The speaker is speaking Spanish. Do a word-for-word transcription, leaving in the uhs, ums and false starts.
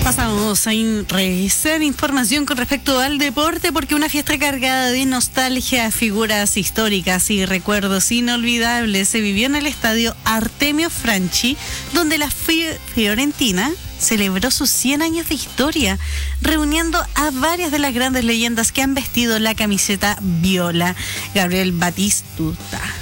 Pasamos a revisar información con respecto al deporte, porque una fiesta cargada de nostalgia, figuras históricas y recuerdos inolvidables se vivió en el estadio Artemio Franchi, donde la Fiorentina celebró sus cien años de historia, reuniendo a varias de las grandes leyendas que han vestido la camiseta viola. Gabriel Batistuta,